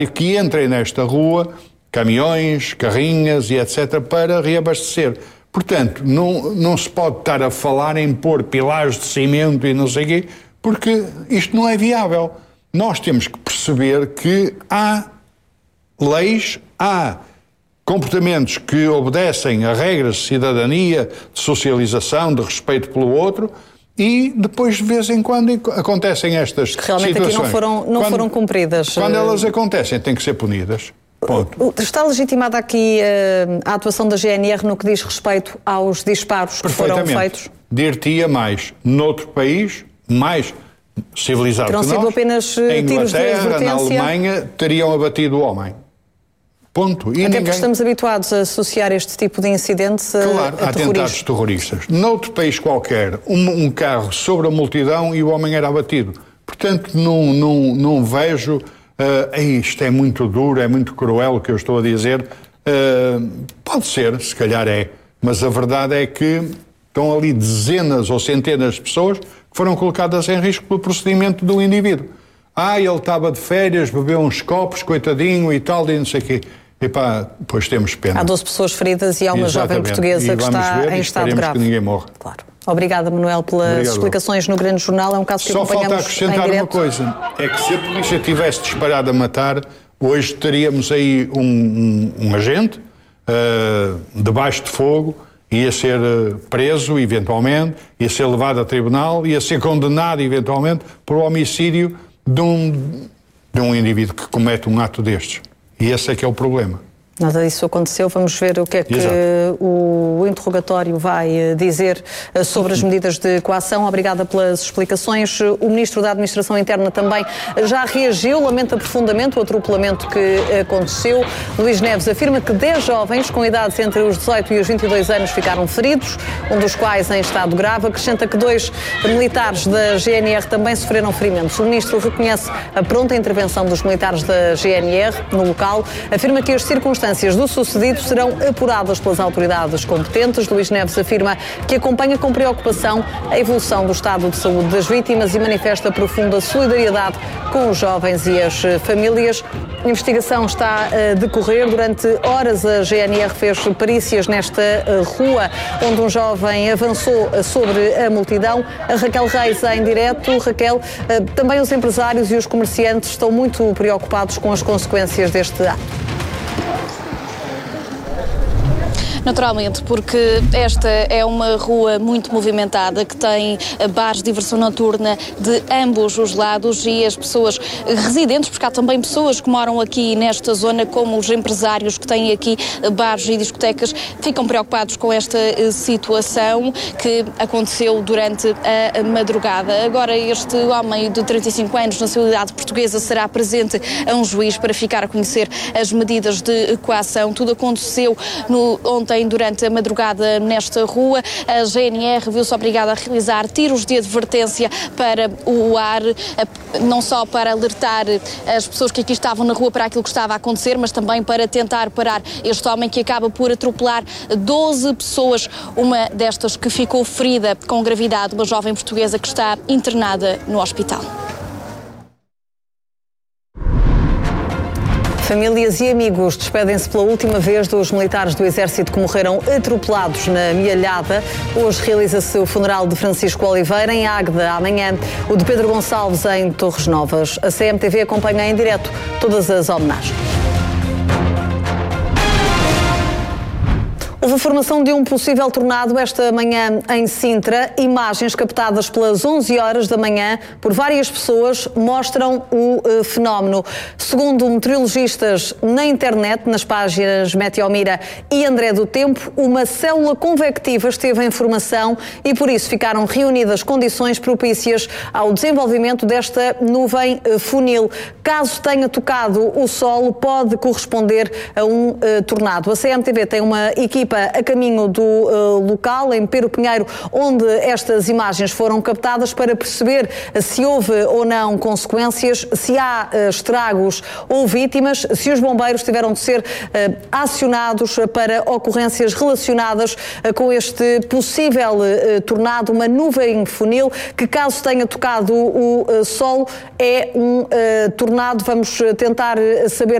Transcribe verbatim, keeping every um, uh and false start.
que entrem nesta rua caminhões, carrinhas e etcétera para reabastecer. Portanto, não, não se pode estar a falar em pôr pilares de cimento e não sei o quê, porque isto não é viável. Nós temos que perceber que há leis, há comportamentos que obedecem a regras de cidadania, de socialização, de respeito pelo outro, e depois, de vez em quando, acontecem estas Realmente situações. Realmente aqui não foram, não quando, foram cumpridas. Quando elas acontecem, têm que ser punidas. Ponto. Está legitimada aqui uh, a atuação da G N R no que diz respeito aos disparos que foram feitos? Dir-te-ia mais. Noutro país, mais civilizado Terão que sido nós, apenas em tiros de Inglaterra, na advertência? Alemanha, teriam abatido o homem. Ponto. E Até ninguém... porque estamos habituados a associar este tipo de incidentes a, claro, a atentados terroristas. Noutro país qualquer, um, um carro sobre a multidão e o homem era abatido. Portanto, não, não, não vejo... Uh, isto é muito duro, é muito cruel o que eu estou a dizer. Uh, pode ser, se calhar é. Mas a verdade é que estão ali dezenas ou centenas de pessoas que foram colocadas em risco pelo procedimento do indivíduo. Ah, ele estava de férias, bebeu uns copos, coitadinho e tal, e não sei o quê. E pá, depois temos pena. Há doze pessoas feridas e há uma Exatamente. jovem portuguesa e que está ver, em estado grave. Que ninguém morra. Claro. Obrigada, Manuel, pelas Obrigado. explicações no Grande Jornal. É um caso que Só acompanhamos falta acrescentar em uma coisa. É que se a polícia tivesse disparado a matar, hoje teríamos aí um, um, um agente uh, debaixo de fogo, ia ser uh, preso eventualmente, ia ser levado a tribunal, ia ser condenado eventualmente por homicídio de um, de um indivíduo que comete um ato destes. E esse é que é o problema. Nada disso aconteceu. Vamos ver o que é que Exato. o interrogatório vai dizer sobre as medidas de coação. Obrigada pelas explicações. O Ministro da Administração Interna também já reagiu, lamenta profundamente o atropelamento que aconteceu. Luís Neves afirma que dez jovens com idades entre os dezoito e os vinte e dois anos ficaram feridos, um dos quais em estado grave. Acrescenta que dois militares da G N R também sofreram ferimentos. O Ministro reconhece a pronta intervenção dos militares da G N R no local. Afirma que as circunstâncias do sucedido serão apuradas pelas autoridades competentes. Luís Neves afirma que acompanha com preocupação a evolução do estado de saúde das vítimas e manifesta profunda solidariedade com os jovens e as famílias. A investigação está a decorrer. Durante horas a G N R fez perícias nesta rua onde um jovem avançou sobre a multidão. A Raquel Reis em direto. Raquel, também os empresários e os comerciantes estão muito preocupados com as consequências deste ato. Naturalmente, porque esta é uma rua muito movimentada que tem bares de diversão noturna de ambos os lados e as pessoas residentes, porque há também pessoas que moram aqui nesta zona, como os empresários que têm aqui bares e discotecas, ficam preocupados com esta situação que aconteceu durante a madrugada. Agora este homem de trinta e cinco anos, nacionalidade portuguesa, será presente a um juiz para ficar a conhecer as medidas de coação. Tudo aconteceu no, ontem durante a madrugada nesta rua. A G N R viu-se obrigada a realizar tiros de advertência para o ar, não só para alertar as pessoas que aqui estavam na rua para aquilo que estava a acontecer, mas também para tentar parar este homem que acaba por atropelar doze pessoas, uma destas que ficou ferida com gravidade, uma jovem portuguesa que está internada no hospital. Famílias e amigos despedem-se pela última vez dos militares do Exército que morreram atropelados na Mialhada. Hoje realiza-se o funeral de Francisco Oliveira em Águeda, amanhã o de Pedro Gonçalves em Torres Novas. A C M T V acompanha em direto todas as homenagens. Houve a formação de um possível tornado esta manhã em Sintra. Imagens captadas pelas onze horas da manhã por várias pessoas mostram o uh, fenómeno. Segundo meteorologistas na internet, nas páginas Meteomira e André do Tempo, uma célula convectiva esteve em formação e por isso ficaram reunidas condições propícias ao desenvolvimento desta nuvem uh, funil. Caso tenha tocado o solo, pode corresponder a um uh, tornado. A C M T V tem uma equipa pipa a caminho do uh, local, em Pero Pinheiro, onde estas imagens foram captadas, para perceber se houve ou não consequências, se há uh, estragos ou vítimas, se os bombeiros tiveram de ser uh, acionados para ocorrências relacionadas uh, com este possível uh, tornado, uma nuvem funil que, caso tenha tocado o uh, solo, é um uh, tornado. Vamos tentar saber